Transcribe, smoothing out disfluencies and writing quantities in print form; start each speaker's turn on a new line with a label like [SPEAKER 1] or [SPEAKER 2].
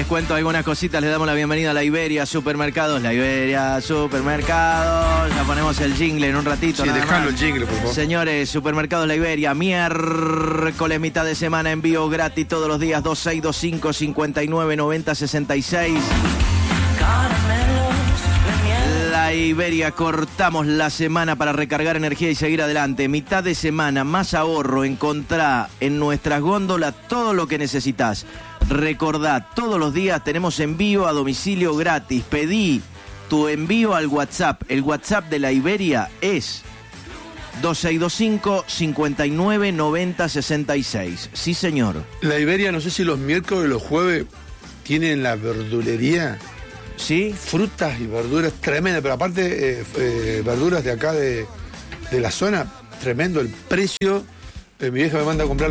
[SPEAKER 1] Les cuento algunas cositas, les damos la bienvenida a la Iberia Supermercados. La Iberia Supermercados. Ya ponemos el jingle en un ratito.
[SPEAKER 2] Sí, dejalo el jingle, por favor.
[SPEAKER 1] Señores, Supermercados La Iberia, miércoles, mitad de semana, envío gratis todos los días, 2625 59 90 66. La Iberia, cortamos la semana para recargar energía y seguir adelante. Mitad de semana, más ahorro. Encontrá en nuestras góndolas todo lo que necesitas. Recordá, todos los días tenemos envío a domicilio gratis. Pedí tu envío al WhatsApp. El WhatsApp de la Iberia es 2625 59 90 66. Sí, señor.
[SPEAKER 2] La Iberia, no sé si los miércoles o los jueves tienen la verdulería.
[SPEAKER 1] ¿Sí?
[SPEAKER 2] Frutas y verduras tremendas, pero aparte verduras de acá de la zona, tremendo el precio. Mi vieja me manda a comprar